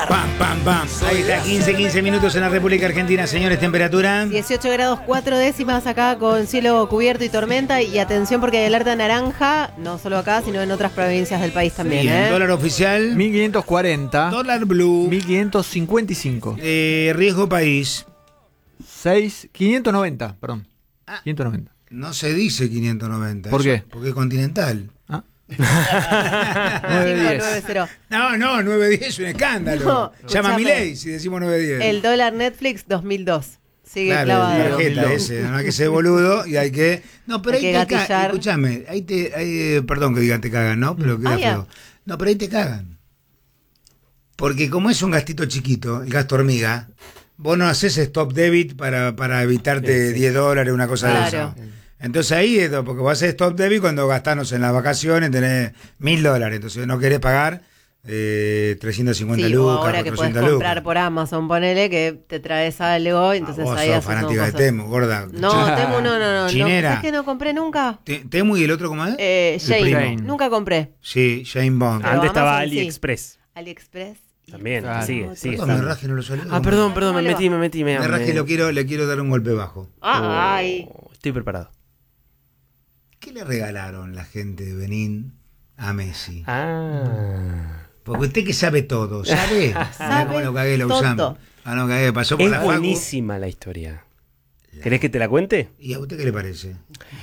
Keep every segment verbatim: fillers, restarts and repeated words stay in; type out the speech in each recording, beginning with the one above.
Pam, pam, pam. Ahí está, quince, quince minutos en la República Argentina, señores, temperatura. dieciocho grados cuatro décimas acá con cielo cubierto y tormenta. Y atención porque hay alerta naranja, no solo acá, sino en otras provincias del país también. Bien, ¿eh? dólar oficial. mil quinientos cuarenta. Dólar blue. mil quinientos cincuenta y cinco. Eh, riesgo país. seis, quinientos noventa, perdón. Ah. quinientos noventa. No se dice quinientos noventa. ¿Por eso, qué? Porque es continental. Ah. cinco nueve cero. No, no, nueve diez es un escándalo. No, Llama a escuchame. Milei si decimos nueve diez. El dólar Netflix dos mil dos. Sigue Claro, clavado. la tarjeta ese, no hay que ser boludo y hay que... No, pero Hay ahí que te cagan, gatillar. escúchame, ahí te... Ahí, perdón que digan te cagan, ¿no? Pero queda Ah, ya. feo. No, pero ahí te cagan. Porque como es un gastito chiquito, el gasto hormiga, vos no haces stop debit para, para evitarte Sí, sí. diez dólares, una cosa Claro. de eso. Entonces ahí, es do- porque vos haces stop debit cuando gastás en las vacaciones, tenés mil dólares, entonces no querés pagar eh, trescientas cincuenta Sí, o lucas, ahora que puedes cuatrocientas comprar lucas. por Amazon, ponele que te traes algo, entonces Ah, vos ahí sos haces fanática de cosas. Temu, gorda. No, Temu no, no, no. Chinera. No, ¿sabes que no compré nunca? Te- Temu y el otro, ¿cómo es? Eh, El Shane. primo. Nunca compré. Sí, Jane Bond. Pero Antes estaba Amazon sí. AliExpress. AliExpress. y- También, Claro. sigue, Otro. sigue. Perdón, me estando. rasque, no lo salió. Ah, perdón, perdón, me ¿Cómo le metí, va? me metí. Me, Me rasque, me- lo quiero, le quiero dar un golpe bajo. Ah, ay. Oh, estoy preparado. ¿Qué le regalaron la gente de Benín a Messi? Ah. Porque usted que sabe todo, ¿sabe? Mirá Sabe cómo lo cagué, lo todo. usamos. Ah, no cagué, pasó por Es la facu. buenísima la historia. ¿Querés que te la cuente? ¿Y a usted qué le parece?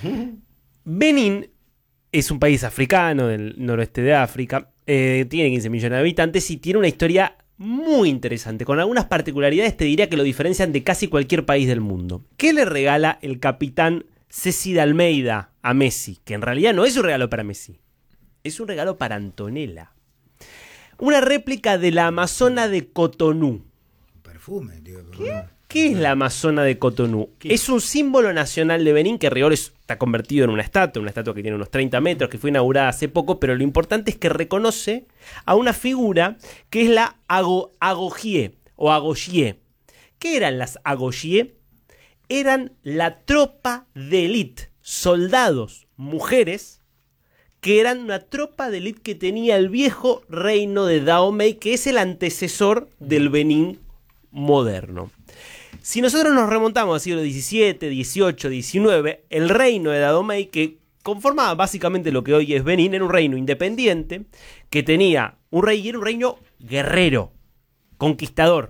Benín es un país africano del noroeste de África, eh, tiene quince millones de habitantes y tiene una historia muy interesante. Con algunas particularidades te diría que lo diferencian de casi cualquier país del mundo. ¿Qué le regala el capitán Ceci de Almeida a Messi? Que en realidad no es un regalo para Messi, es un regalo para Antonella. Una réplica de la Amazona de Cotonú. Perfume, digo. ¿Qué? ¿Qué es la Amazona de Cotonú? Es un símbolo nacional de Benín que rigor está convertido en una estatua, una estatua que tiene unos treinta metros, que fue inaugurada hace poco, pero lo importante es que reconoce a una figura que es la ago, agogie o agogie. ¿Qué eran las agogie? Eran la tropa de élite, soldados, mujeres, que eran una tropa de élite que tenía el viejo reino de Dahomey, que es el antecesor del Benín moderno. Si nosotros nos remontamos al siglo diecisiete, dieciocho, diecinueve, el reino de Dahomey, que conformaba básicamente lo que hoy es Benín, era un reino independiente, que tenía un rey y era un reino guerrero, conquistador.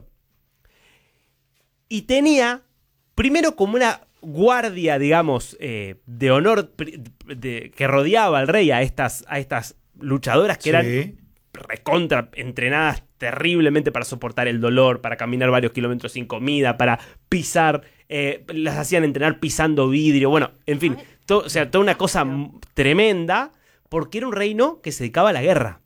Y tenía, primero como una guardia, digamos, eh, de honor de, que rodeaba al rey a estas, a estas luchadoras que Sí. eran recontra entrenadas terriblemente para soportar el dolor, para caminar varios kilómetros sin comida, para pisar, eh, las hacían entrenar pisando vidrio, bueno, en fin, to, o sea, toda una cosa m- tremenda, porque era un reino que se dedicaba a la guerra.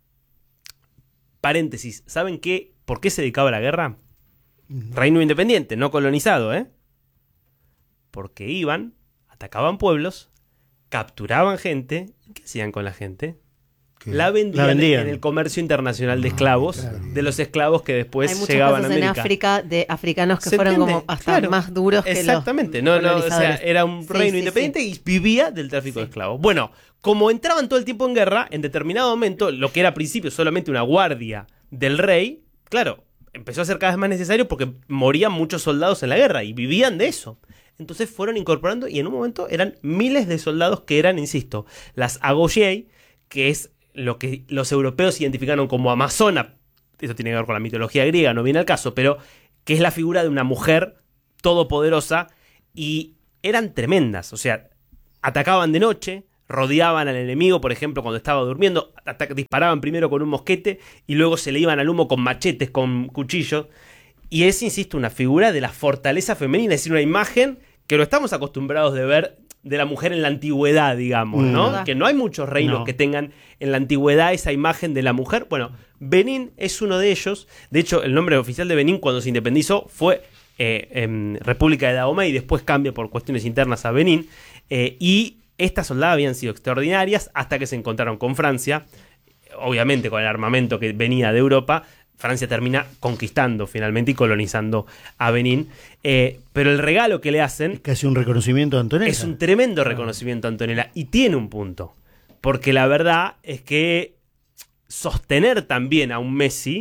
Paréntesis, ¿saben qué? ¿Por qué se dedicaba a la guerra? Reino independiente, no colonizado, ¿eh? Porque iban, atacaban pueblos, capturaban gente, ¿qué hacían con la gente? ¿Qué? La vendían, La vendían. en el comercio internacional de esclavos, claro. de los esclavos que después Hay muchas llegaban a cosas en América. África de africanos que ¿Se fueron entiende? como hasta Claro. más duros que los Exactamente, no, no, o sea, colonizadores. era un Sí, reino sí, independiente sí. y vivía del tráfico de esclavos. Bueno, como entraban todo el tiempo en guerra, en determinado momento, lo que era al principio solamente una guardia del rey, claro, empezó a ser cada vez más necesario porque morían muchos soldados en la guerra y vivían de eso. Entonces fueron incorporando y en un momento eran miles de soldados que eran, insisto, las agogiei, que es lo que los europeos identificaron como amazona. Eso tiene que ver con la mitología griega, no viene al caso, pero que es la figura de una mujer todopoderosa y eran tremendas. O sea, atacaban de noche, rodeaban al enemigo, por ejemplo, cuando estaba durmiendo, ata- disparaban primero con un mosquete y luego se le iban al humo con machetes, con cuchillos. Y es, insisto, una figura de la fortaleza femenina, es decir, una imagen que lo estamos acostumbrados de ver de la mujer en la antigüedad, digamos, ¿no? Mm. Que no hay muchos reinos No. que tengan en la antigüedad esa imagen de la mujer. Bueno, Benín es uno de ellos. De hecho, el nombre oficial de Benín cuando se independizó fue eh, em, República de Dahomey y después cambia por cuestiones internas a Benín. Eh, y estas soldadas habían sido extraordinarias hasta que se encontraron con Francia, obviamente con el armamento que venía de Europa. Francia termina conquistando finalmente y colonizando a Benín. Eh, pero el regalo que le hacen Es casi un reconocimiento de Antonella. es un tremendo reconocimiento a Antonella. Y tiene un punto. Porque la verdad es que sostener también a un Messi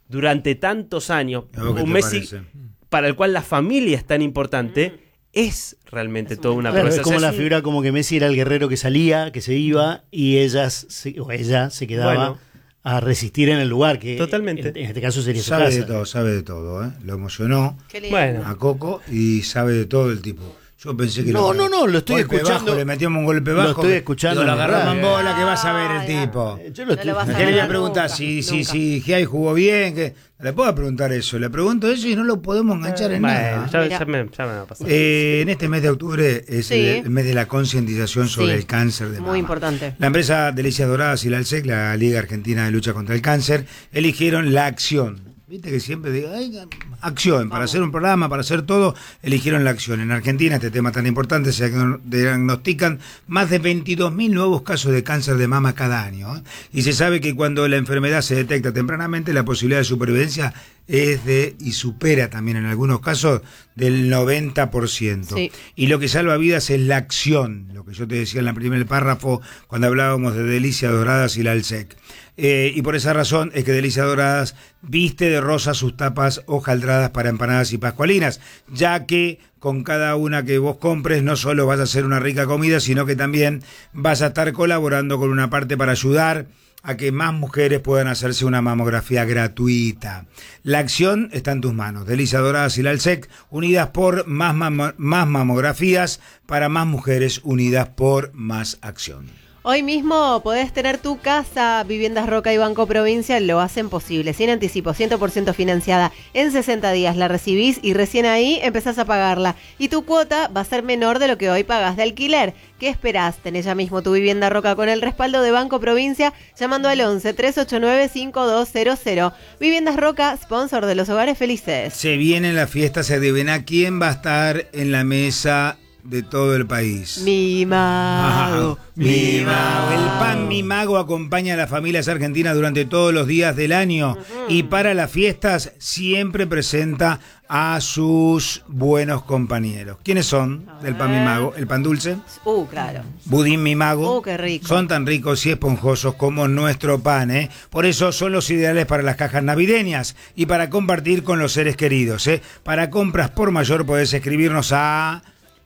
durante tantos años, ¿A vos qué un te Messi parece? para el cual la familia es tan importante, es realmente toda una Claro, es proeza. como O sea, la es un- figura como que Messi era el guerrero que salía, que se iba, y ellas se- o ella se quedaba Bueno. a resistir en el lugar, que Totalmente. en, en este caso sería su Sabe casa. de todo, sabe de todo, ¿eh? Lo emocionó Qué lindo. Bueno. a Coco y sabe de todo el tipo. Yo pensé que No, lo- no, no, lo estoy golpe escuchando. bajo, le metíamos un golpe Lo bajo. estoy escuchando Digo, lo en la agarramos en radio. bola, que vas a ver el Ay, tipo. Eh, Yo lo No estoy lo vas a ¿Qué ver le voy a nunca, preguntar? Si, si, nunca. si Giai jugó bien, que no le puedo preguntar eso. Le pregunto eso y no lo podemos enganchar en Bueno, nada. ya, Mira. ya me, ya me va a pasar. Eh, en este mes de octubre es Sí. el, el mes de la concientización sobre Sí. el cáncer de mama. Muy importante. La empresa Delicias Doradas y la ALSEC, la Liga Argentina de Lucha contra el Cáncer, eligieron la acción. Viste que siempre digo, "Ay, acción, para hacer un programa, para hacer todo, eligieron la acción. En Argentina, este tema tan importante, se diagnostican más de veintidós mil nuevos casos de cáncer de mama cada año. ¿eh? Y se sabe que cuando la enfermedad se detecta tempranamente, la posibilidad de supervivencia es de, y supera también en algunos casos, del noventa por ciento. Sí. Y lo que salva vidas es la acción, lo que yo te decía en el primer párrafo cuando hablábamos de Delicias Doradas y la ALSEC. Eh, y por esa razón es que Delicias Doradas viste de rosa sus tapas hojaldradas para empanadas y pascualinas, ya que con cada una que vos compres no solo vas a hacer una rica comida, sino que también vas a estar colaborando con una parte para ayudar a que más mujeres puedan hacerse una mamografía gratuita. La acción está en tus manos. Delicias Doradas y la ALSEC, unidas por más, mamo- más mamografías para más mujeres, unidas por más acción. Hoy mismo podés tener tu casa. Viviendas Roca y Banco Provincia lo hacen posible, sin anticipo, cien por ciento financiada. En sesenta días la recibís y recién ahí empezás a pagarla. Y tu cuota va a ser menor de lo que hoy pagás de alquiler. ¿Qué esperás? Tenés ya mismo tu Vivienda Roca con el respaldo de Banco Provincia llamando al once, tres ocho nueve, cinco dos cero cero. Viviendas Roca, sponsor de los hogares felices. Se viene la fiesta, se adivina quién va a estar en la mesa de todo el país. Mi mago. Ajá. Mi mago. El pan Mi Mago acompaña a las familias argentinas durante todos los días del año y para las fiestas siempre presenta a sus buenos compañeros. ¿Quiénes son del pan Mi Mago? El pan dulce, Uh, claro. budín Mi Mago. Uh, qué rico. Son tan ricos y esponjosos como nuestro pan, ¿eh? Por eso son los ideales para las cajas navideñas y para compartir con los seres queridos, ¿eh? Para compras por mayor podés escribirnos a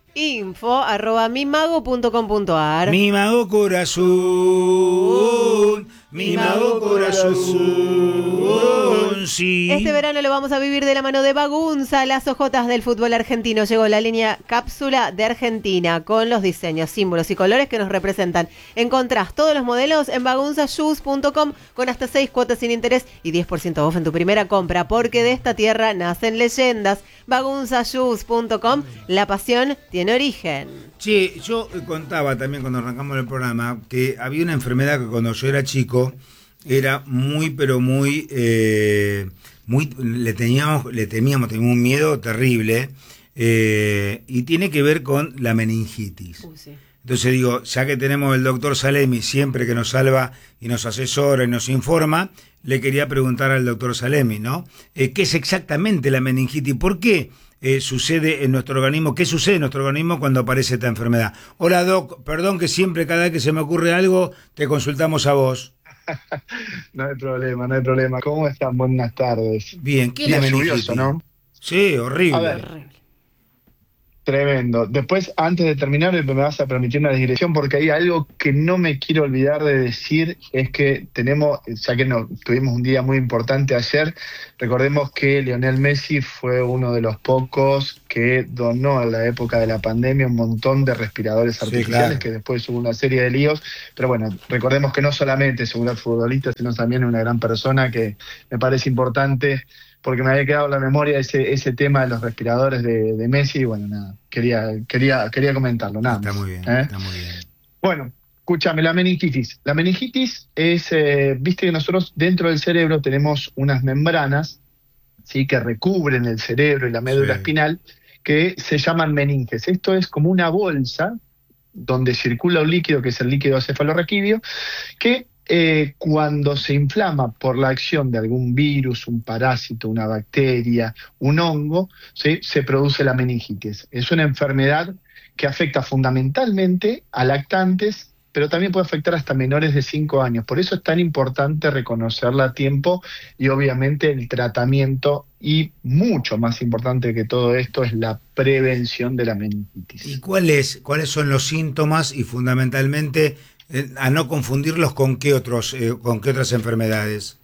Info arroba mimago punto com punto ar. Mi Mago Corazón, Mi Mago Corazón, sí. Este verano lo vamos a vivir de la mano de Bagunza, las ojotas del fútbol argentino. Llegó la línea Cápsula de Argentina con los diseños, símbolos y colores que nos representan. Encontrás todos los modelos en bagunza shoes punto com con hasta seis cuotas sin interés y diez por ciento off en tu primera compra, porque de esta tierra nacen leyendas. bagunza shoes punto com, la pasión tiene origen. Che, yo contaba también cuando arrancamos el programa que había una enfermedad que cuando yo era chico era muy, pero muy, eh, muy le teníamos, le temíamos, teníamos un miedo terrible, eh, y tiene que ver con la meningitis. Uy, sí. Entonces digo, ya que tenemos el doctor Salemi siempre que nos salva y nos asesora y nos informa, le quería preguntar al doctor Salemi, ¿no? Eh, ¿Qué es exactamente la meningitis? ¿Por qué eh, sucede en nuestro organismo? ¿Qué sucede en nuestro organismo cuando aparece esta enfermedad? Hola, doc, perdón que siempre cada vez que se me ocurre algo te consultamos a vos. No hay problema, no hay problema. ¿Cómo están? Buenas tardes. Bien, ¿qué es la Día meningitis? lluvioso, ¿no? Sí, horrible. A ver. Tremendo. Después, antes de terminar, me vas a permitir una digresión porque hay algo que no me quiero olvidar de decir, es que tenemos, ya que no, tuvimos un día muy importante ayer, recordemos que Lionel Messi fue uno de los pocos que donó en la época de la pandemia un montón de respiradores Sí, artificiales, claro. que después hubo una serie de líos, pero bueno, recordemos que no solamente es un gran futbolista, sino también una gran persona, que me parece importante porque me había quedado en la memoria ese ese tema de los respiradores de, de Messi, y bueno, nada, quería quería quería comentarlo, nada Está más, muy bien, ¿eh? está muy bien. Bueno, escúchame, la meningitis. La meningitis es, eh, viste que nosotros dentro del cerebro tenemos unas membranas, ¿sí?, que recubren el cerebro y la médula Sí. espinal, que se llaman meninges. Esto es como una bolsa donde circula un líquido, que es el líquido cefalorraquídeo, que Eh, cuando se inflama por la acción de algún virus, un parásito, una bacteria, un hongo, ¿sí?, se produce la meningitis. Es una enfermedad que afecta fundamentalmente a lactantes, pero también puede afectar hasta menores de cinco años. Por eso es tan importante reconocerla a tiempo y obviamente el tratamiento, y mucho más importante que todo esto es la prevención de la meningitis. ¿Y cuáles cuáles son los síntomas y fundamentalmente eh, a no confundirlos con qué otros eh, con qué otras enfermedades?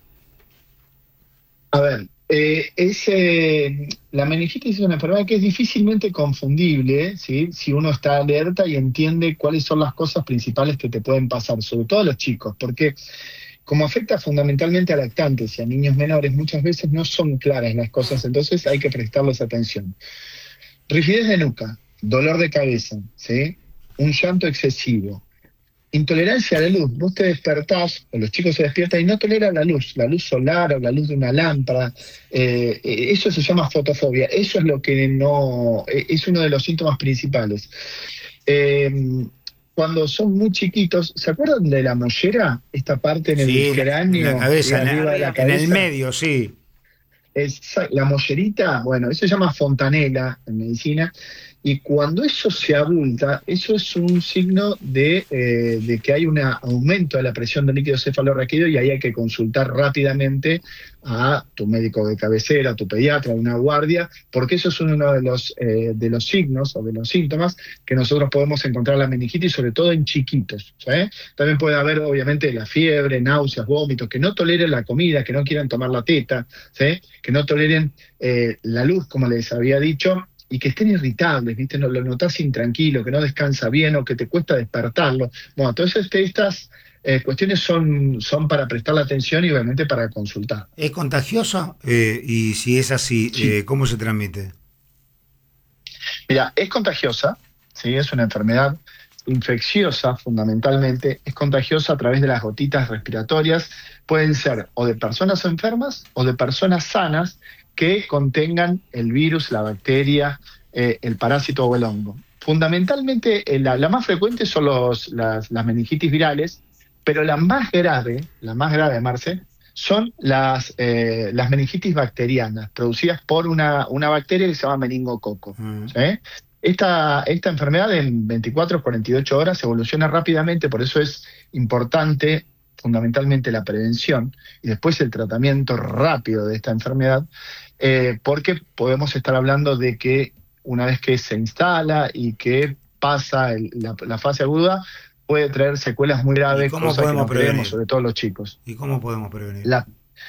A ver, eh, es, eh, la meningitis es una enfermedad que es difícilmente confundible, ¿sí? Si uno está alerta y entiende cuáles son las cosas principales que te pueden pasar, sobre todo a los chicos, porque como afecta fundamentalmente a lactantes y a niños menores, muchas veces no son claras las cosas, entonces hay que prestarles atención. Rigidez de nuca, dolor de cabeza, ¿sí? Un llanto excesivo, intolerancia a la luz. Vos te despertás, o los chicos se despiertan y no toleran la luz, la luz solar o la luz de una lámpara. Eh, eso se llama fotofobia. Eso es lo que no, es uno de los síntomas principales. Eh, cuando son muy chiquitos, ¿se acuerdan de la mollera? Esta parte en el Sí, cráneo, en la cabeza, y en, arriba de la en cabeza. el medio, sí. Esa- la mollerita, bueno, eso se llama fontanela en medicina, y cuando eso se abulta, eso es un signo de, eh, de que hay un aumento de la presión del líquido cefalorraquídeo, y ahí hay que consultar rápidamente a tu médico de cabecera, a tu pediatra, a una guardia, porque eso es uno de los, eh, de los signos o de los síntomas que nosotros podemos encontrar en la meningitis, sobre todo en chiquitos, ¿sí? También puede haber, obviamente, la fiebre, náuseas, vómitos, que no toleren la comida, que no quieran tomar la teta, ¿sí? Que no toleren eh, la luz, como les había dicho, y que estén irritables, ¿viste? No, lo notás intranquilo, que no descansa bien o que te cuesta despertarlo. Bueno, entonces estas eh, cuestiones son, son para prestarle atención y obviamente para consultar. ¿Es contagiosa? Eh, y si es así, Sí. eh, ¿cómo se transmite? Mira, es contagiosa, ¿sí? Es una enfermedad infecciosa fundamentalmente, es contagiosa a través de las gotitas respiratorias, pueden ser o de personas enfermas o de personas sanas que contengan el virus, la bacteria, eh, el parásito o el hongo. Fundamentalmente, eh, la, la más frecuente son los, las, las meningitis virales, pero la más grave, la más grave, Marce, son las, eh, las meningitis bacterianas, producidas por una, una bacteria que se llama meningococo. Mm. ¿Sí? Esta, esta enfermedad en veinticuatro a cuarenta y ocho horas evoluciona rápidamente, por eso es importante fundamentalmente la prevención y después el tratamiento rápido de esta enfermedad, eh, porque podemos estar hablando de que una vez que se instala y que pasa el- la, la fase aguda, puede traer secuelas muy graves, ¿Y cómo cosas que podemos no queremos, prevenir? sobre todo los chicos. ¿Y cómo podemos prevenir? La,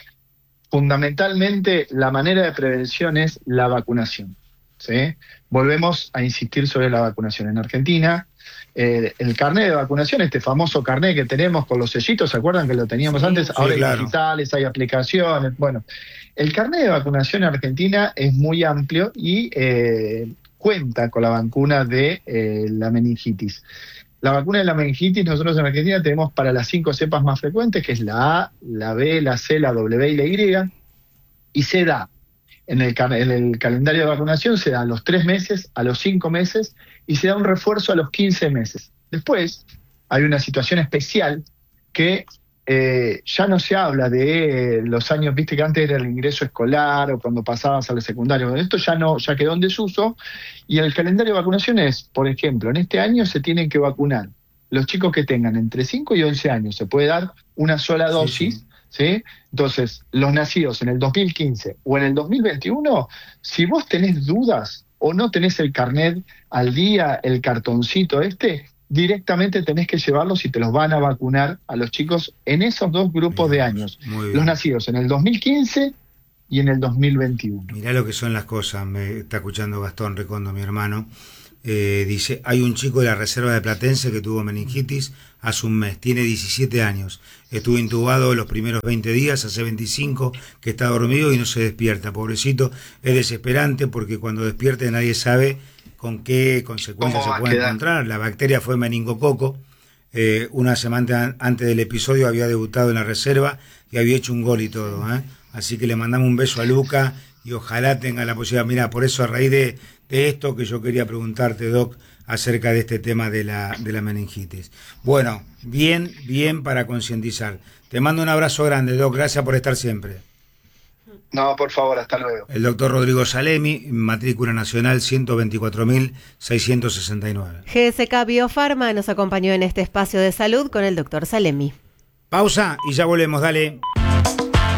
fundamentalmente, la manera de prevención es la vacunación, ¿sí? Volvemos a insistir sobre la vacunación. En Argentina, eh, el carnet de vacunación, este famoso carnet que tenemos con los sellitos, ¿se acuerdan que lo teníamos Sí. antes? Sí, Ahora hay claro. digitales, hay aplicaciones. Bueno, el carnet de vacunación en Argentina es muy amplio y eh, cuenta con la vacuna de eh, la meningitis. La vacuna de la meningitis nosotros en Argentina tenemos para las cinco cepas más frecuentes, que es la A, la B, la C, la W y la Y, y se da en el, cal- en el calendario de vacunación, se da a los tres meses, a los cinco meses, y se da un refuerzo a los quince meses. Después hay una situación especial que eh, ya no se habla de eh, los años, viste que antes era el ingreso escolar o cuando pasabas al secundario. Bueno, esto ya no, ya quedó en desuso, y el calendario de vacunación es, por ejemplo, en este año se tienen que vacunar los chicos que tengan entre cinco y once años, se puede dar una sola Sí, dosis, sí. ¿sí? Entonces, los nacidos en el dos mil quince o en el dos mil veintiuno, si vos tenés dudas o no tenés el carnet al día, el cartoncito este, directamente tenés que llevarlos y te los van a vacunar a los chicos en esos dos grupos de años. Muy bien. Los nacidos en el dos mil quince y en el dos mil veintiuno. Mirá lo que son las cosas, me está escuchando Gastón Recondo, mi hermano. Eh, dice, hay un chico de la reserva de Platense que tuvo meningitis hace un mes, tiene diecisiete años, estuvo intubado los primeros veinte días, hace veinticinco que está dormido y no se despierta, pobrecito, es desesperante porque cuando despierte nadie sabe con qué consecuencias ¿Cómo va se a puede quedar? encontrar. La bacteria fue meningococo, eh, una semana antes del episodio había debutado en la reserva y había hecho un gol y todo, ¿eh? Así que le mandamos un beso a Luca y ojalá tenga la posibilidad. Mira, por eso a raíz de, de esto que yo quería preguntarte, Doc, acerca de este tema de la, de la meningitis. Bueno, bien, bien para concientizar. Te mando un abrazo grande, Doc, gracias por estar siempre. No, por favor, hasta luego. El doctor Rodrigo Salemi, matrícula nacional ciento veinticuatro mil seiscientos sesenta y nueve. G S K Biofarma nos acompañó en este espacio de salud con el doctor Salemi. Pausa y ya volvemos, dale.